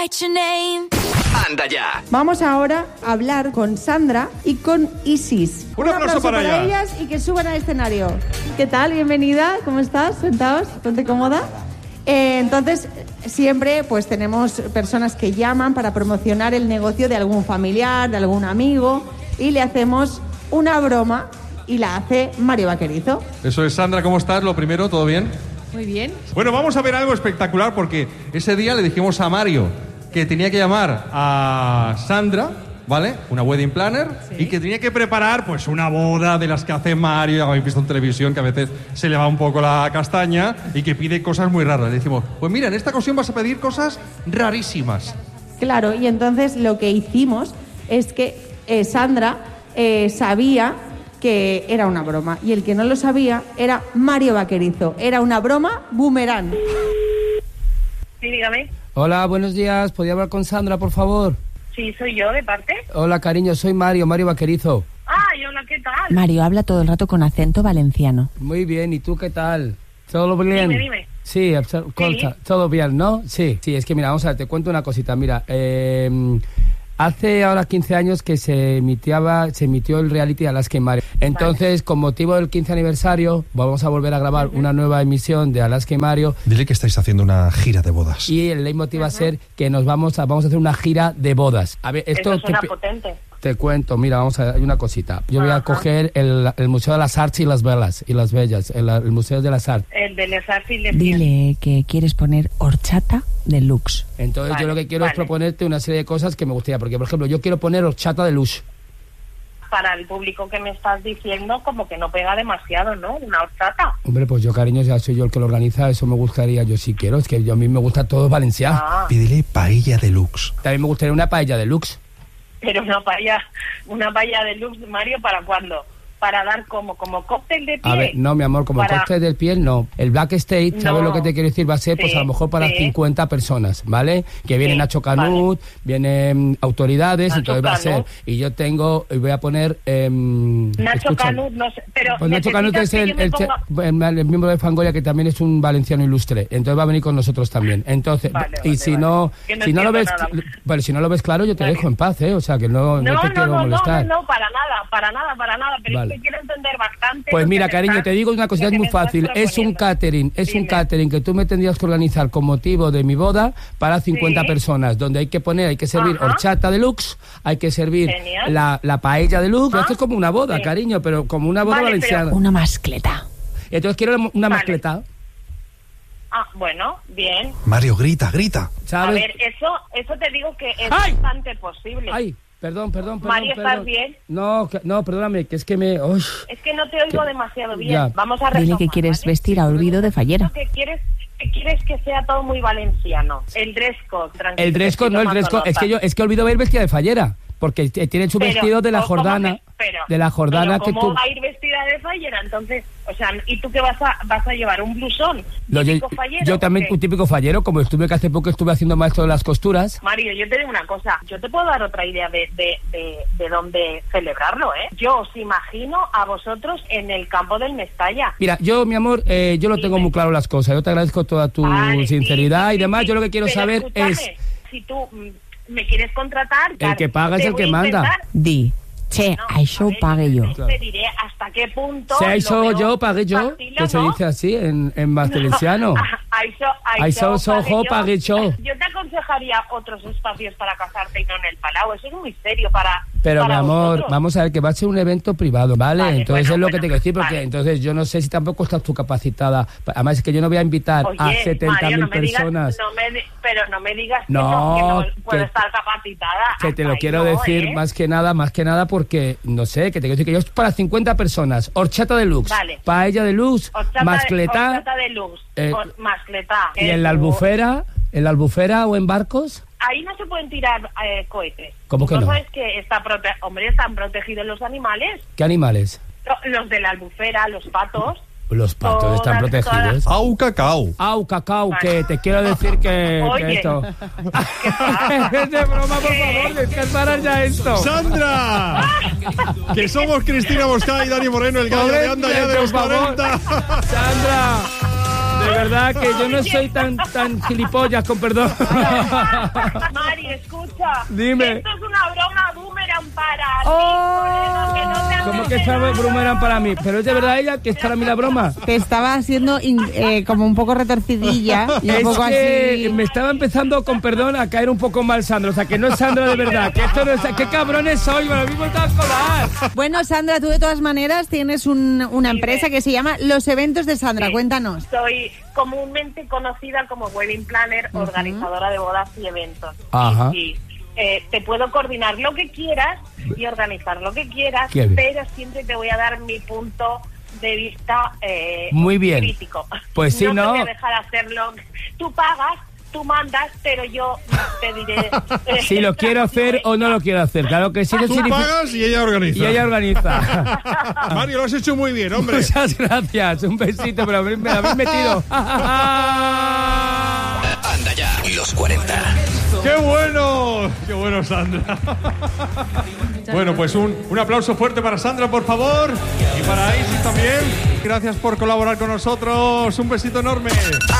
Anda ya. Vamos ahora a hablar con Sandra y con Isis. Un aplauso para ellas y que suban al escenario. ¿Qué tal? Bienvenida. ¿Cómo estás? Sentaos. Ponte cómoda. Entonces, siempre pues tenemos personas que llaman para promocionar el negocio de algún familiar, de algún amigo, y le hacemos una broma y la hace Mario Vaquerizo. Eso es, Sandra, ¿cómo estás? Lo primero, ¿todo bien? Muy bien. Bueno, vamos a ver algo espectacular porque ese día le dijimos a Mario que tenía que llamar a Sandra, ¿vale? Una wedding planner, sí. Y que tenía que preparar pues una boda de las que hace Mario, ya habéis visto en televisión que a veces se le va un poco la castaña y que pide cosas muy raras. Le decimos, pues mira, en esta ocasión vas a pedir cosas rarísimas. Claro, y entonces lo que hicimos es que Sandra sabía que era una broma, y el que no lo sabía era Mario Vaquerizo. Era una broma boomerang. Sí, dígame. Hola, buenos días. ¿Podría hablar con Sandra, por favor? Sí, soy yo, ¿de parte? Hola, cariño, soy Mario Vaquerizo. Vaquerizo. Hola, ¿qué tal? Mario habla todo el rato con acento valenciano. Muy bien, ¿y tú qué tal? ¿Todo bien? Dime. Sí, todo bien, ¿no? Sí, es que mira, vamos a ver, te cuento una cosita. Mira, hace ahora 15 años que se emitió el reality Alaska y Mario. Entonces, con motivo del 15 aniversario, vamos a volver a grabar una nueva emisión de Alaska y Mario. Dile que estáis haciendo una gira de bodas. Y el leitmotiv va a ser que vamos a hacer una gira de bodas. A ver, esto suena potente. Te cuento, mira, hay una cosita. Yo voy a coger el Museo de las Arts y las Bellas, el Museo de las Arts. El de las Arts y las Dile que quieres poner horchata deluxe. Entonces yo lo que quiero es proponerte una serie de cosas que me gustaría, porque por ejemplo, yo quiero poner horchata deluxe. Para el público que me estás diciendo, como que no pega demasiado, ¿no? Una horchata. Hombre, pues yo, cariño, ya soy yo el que lo organiza, eso me gustaría, yo sí quiero, es que a mí me gusta todo valenciano. Pídele paella deluxe. También me gustaría una paella deluxe. Pero una paella deluxe, Mario, ¿para cuándo? Para dar como cóctel de pie. A ver, no, mi amor, como cóctel de piel, no. El backstage, ¿sabes lo que te quiero decir? Va a ser, pues a lo mejor para 50 personas, ¿vale? Que viene Nacho Canut, vienen autoridades, Nacho entonces va a ser. Y yo voy a poner... Nacho Canut, no sé, pero... Pues Nacho Canut es el miembro de Fangoria, que también es un valenciano ilustre. Entonces va a venir con nosotros también. Entonces, si no lo ves... Bueno, si no lo ves claro, yo te dejo en paz, ¿eh? O sea, que no te quiero molestar. No, para nada. Pero es que quiero entender bastante. Pues mira, cariño, te digo una cosita, es muy fácil. Es un catering que tú me tendrías que organizar con motivo de mi boda para 50 personas, donde hay que servir horchata deluxe, hay que servir la paella deluxe. Esto es como una boda, cariño, pero como una boda valenciana. Una mascleta. Entonces quiero una mascleta. Bueno, bien. Mario, grita. ¿Sabes? A ver, eso te digo que es bastante posible. ¡Ay! Perdón. Mario, ¿estás bien? No, perdóname, que es que me... Es que no te oigo demasiado bien. Ya. Vamos a retomar. Dile que quieres vestir a olvido de fallera. Que quieres que sea todo muy valenciano. El dress code, tranquilo. El dress code, es que olvido ver vestida de fallera. Porque tiene su vestido de la Jordana. ¿Cómo va a ir vestida de fallera? Entonces, o sea, ¿y tú qué vas a llevar? ¿Un blusón? ¿Típico fallero? Yo también, un típico fallero, como hace poco estuve haciendo maestro de las costuras. Mario, yo te digo una cosa, yo te puedo dar otra idea de dónde celebrarlo, ¿eh? Yo os imagino a vosotros en el campo del Mestalla. Mira, yo, mi amor, yo lo tengo muy claro las cosas. Yo te agradezco toda tu sinceridad y demás. Yo lo que quiero saber es... Si tú me quieres contratar... El que paga es el que manda. Això ho pague yo. Te diré hasta qué punto... Això yo pagué yo, que se dice así en valenciano. Això pagué yo. Yo te aconsejaría otros espacios para casarte y no en el Palau. Eso es muy serio para... Pero mi amor, vosotros. Vamos a ver, que va a ser un evento privado, ¿vale? Entonces es lo que te quiero decir, porque entonces yo no sé si tampoco estás tú capacitada. Además es que yo no voy a invitar a 70.000 personas. Pero no me digas que no puedo estar capacitada. Que te lo quiero decir más que nada porque, no sé, que te quiero decir que yo es para 50 personas. Horchata deluxe, paella deluxe, mascletá. Horchata deluxe, mascletá. ¿Y en la albufera o en barcos? Ahí no se pueden tirar cohetes. ¿Cómo que no? ¿No sabes que están protegidos los animales? ¿Qué animales? Los de la albufera, los patos. Los patos están protegidos. ¡Au, cacao! ¡Au, cacao! Que te quiero decir que esto... Es de broma, por favor, descansar ya esto. ¡Sandra! Que somos Cristina Mosca y Dani Moreno, el gallo de Anda ya de los 40. ¡Sandra! De verdad que yo no soy tan gilipollas, con perdón. Mari, escucha. Dime. Esto es una broma boomerang para ti. Oh. Que no te ¿Cómo que haces esta nada. broma para mí? ¿Pero es de verdad ella que es para mí la broma? Te estaba haciendo como un poco retorcidilla y un Es poco que así. me estaba empezando, con perdón, a caer un poco mal Sandra. O sea, que no es Sandra de verdad. Que esto no es... ¡Qué cabrones soy! Me lo mismo está a colar. Bueno, Sandra, tú de todas maneras tienes una empresa que se llama Los Eventos de Sandra. Sí. Cuéntanos. Soy comúnmente conocida como wedding planner, organizadora de bodas y eventos. Ajá. Y te puedo coordinar lo que quieras y organizar lo que quieras, Qué bien. pero siempre te voy a dar mi punto de vista Muy bien. crítico. Pues sí, no ¿no? te voy a dejar hacerlo. Tú pagas, tú mandas, pero yo te diré Si lo quiero hacer o no lo quiero hacer. Claro que sí. Eso Tú significa... pagas y ella organiza. Y ella organiza. Mario, lo has hecho muy bien, hombre. Muchas gracias. Un besito, pero me lo habéis metido. Anda ya, los 40. ¡Qué bueno! ¡Qué bueno, Sandra! Bueno, pues un aplauso fuerte para Sandra, por favor. Y para Isis también. Gracias por colaborar con nosotros. Un besito enorme.